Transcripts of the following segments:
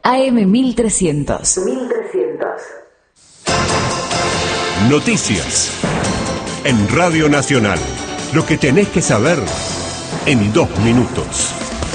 AM 1300. Noticias. En Radio Nacional. Lo que tenés que saber en 2 minutos.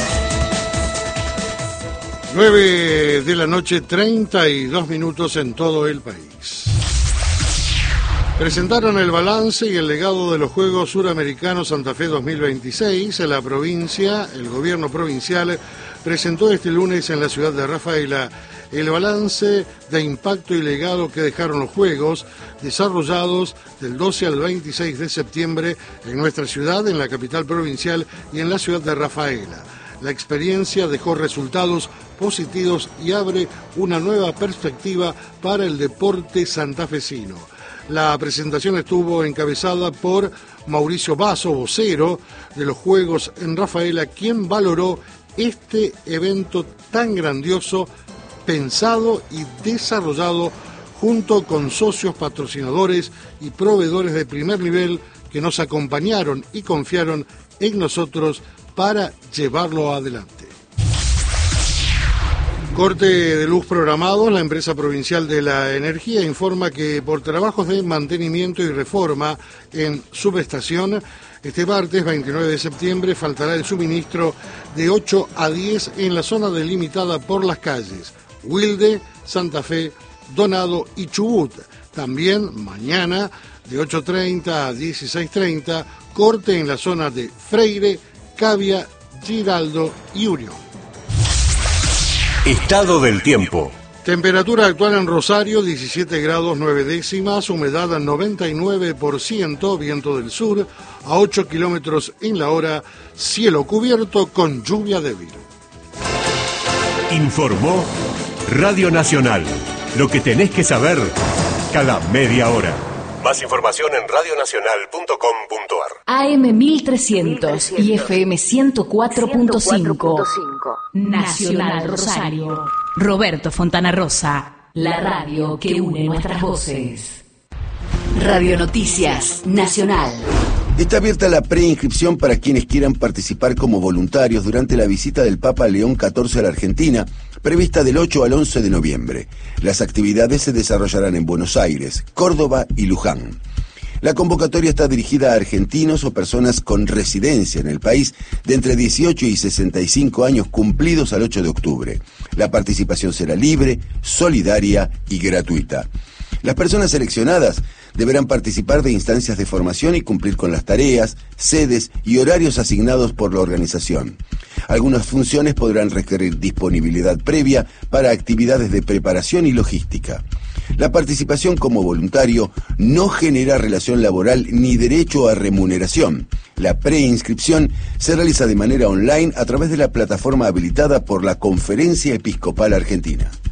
9 de la noche, 32 minutos en todo el país. Presentaron el balance y el legado de los Juegos Suramericanos Santa Fe 2026. En la provincia, el gobierno provincial presentó este lunes en la ciudad de Rafaela el balance de impacto y legado que dejaron los Juegos desarrollados del 12 al 26 de septiembre en nuestra ciudad, en la capital provincial y en la ciudad de Rafaela. La experiencia dejó resultados positivos y abre una nueva perspectiva para el deporte santafesino. La presentación estuvo encabezada por Mauricio Basso, vocero de los Juegos en Rafaela, quien valoró este evento tan grandioso, pensado y desarrollado junto con socios, patrocinadores y proveedores de primer nivel que nos acompañaron y confiaron en nosotros para llevarlo adelante. Corte de luz programados. La empresa provincial de la energía informa que por trabajos de mantenimiento y reforma en subestación, este martes 29 de septiembre faltará el suministro de 8 a 10 en la zona delimitada por las calles Wilde, Santa Fe, Donado y Chubut. También mañana de 8:30 a 16:30, corte en la zona de Freire, Cavia, Giraldo y Unión. Estado del tiempo. Temperatura actual en Rosario, 17 grados 9 décimas, humedad al 99%, viento del sur a 8 kilómetros en la hora, cielo cubierto con lluvia débil. Informó Radio Nacional. Lo que tenés que saber cada media hora. Más información en radionacional.com.ar. AM 1300 y FM 104.5. Nacional Rosario. Roberto Fontana Rosa. La radio que une nuestras voces. Radio Noticias Nacional. Está abierta la preinscripción para quienes quieran participar como voluntarios durante la visita del Papa León XIV a la Argentina, prevista del 8 al 11 de noviembre. Las actividades se desarrollarán en Buenos Aires, Córdoba y Luján. La convocatoria está dirigida a argentinos o personas con residencia en el país de entre 18 y 65 años cumplidos al 8 de octubre. La participación será libre, solidaria y gratuita. Las personas seleccionadas deberán participar de instancias de formación y cumplir con las tareas, sedes y horarios asignados por la organización. Algunas funciones podrán requerir disponibilidad previa para actividades de preparación y logística. La participación como voluntario no genera relación laboral ni derecho a remuneración. La preinscripción se realiza de manera online a través de la plataforma habilitada por la Conferencia Episcopal Argentina.